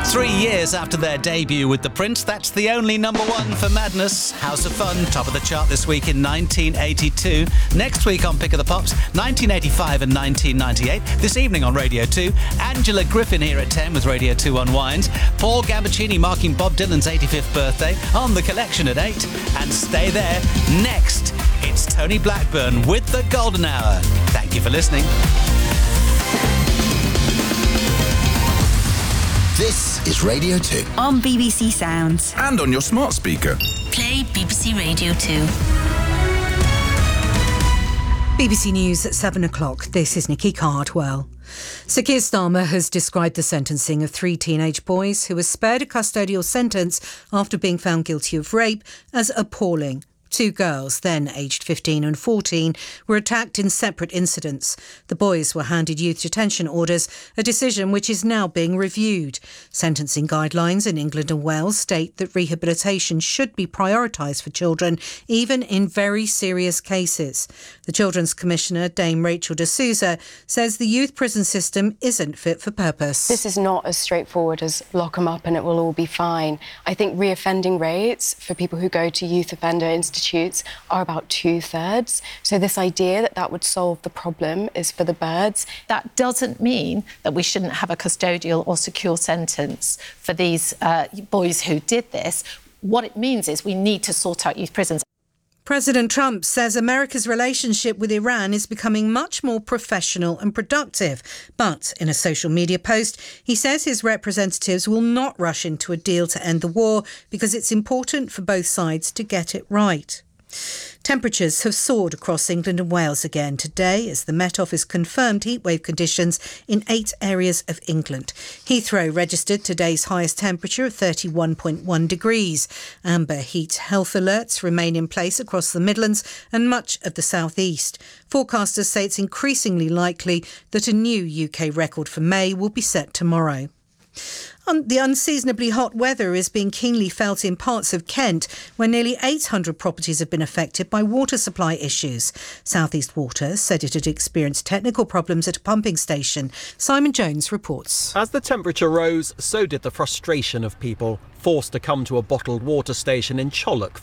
3 years after their debut with The Prince, that's the only number one for Madness. House of Fun, top of the chart this week in 1982. Next week on Pick of the Pops, 1985 and 1998. This evening on Radio 2, Angela Griffin here at 10 with Radio 2 Unwind. Paul Gambaccini marking Bob Dylan's 85th birthday on The Collection at 8. And stay there. Next, it's Tony Blackburn with The Golden Hour. Thank you for listening. This is Radio 2. On BBC Sounds. And on your smart speaker. Play BBC Radio 2. BBC News at 7 o'clock. This is Nikki Cardwell. Sir Keir Starmer has described the sentencing of 3 teenage boys who were spared a custodial sentence after being found guilty of rape as appalling. 2 girls, then aged 15 and 14, were attacked in separate incidents. The boys were handed youth detention orders, a decision which is now being reviewed. Sentencing guidelines in England and Wales state that rehabilitation should be prioritised for children, even in very serious cases. The Children's Commissioner, Dame Rachel de Souza, says the youth prison system isn't fit for purpose. This is not as straightforward as lock them up and it will all be fine. I think reoffending rates for people who go to youth offender institutions are about 2/3. So this idea that that would solve the problem is for the birds. That doesn't mean that we shouldn't have a custodial or secure sentence for these boys who did this. What it means is we need to sort out youth prisons. President Trump says America's relationship with Iran is becoming much more professional and productive. But in a social media post, he says his representatives will not rush into a deal to end the war because it's important for both sides to get it right. Temperatures have soared across England and Wales again today as the Met Office confirmed heatwave conditions in 8 areas of England. Heathrow registered today's highest temperature of 31.1 degrees. Amber heat health alerts remain in place across the Midlands and much of the South East. Forecasters say it's increasingly likely that a new UK record for May will be set tomorrow. The unseasonably hot weather is being keenly felt in parts of Kent, where nearly 800 properties have been affected by water supply issues. South East Water said it had experienced technical problems at a pumping station. Simon Jones reports. As the temperature rose, so did the frustration of people forced to come to a bottled water station in Chollock